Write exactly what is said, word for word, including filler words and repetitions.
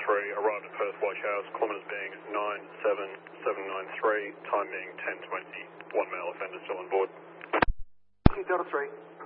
three, arrived at Perth Wash House, kilometres being nine seven seven nine three, time being ten twenty, one male offender still on board. Delta three.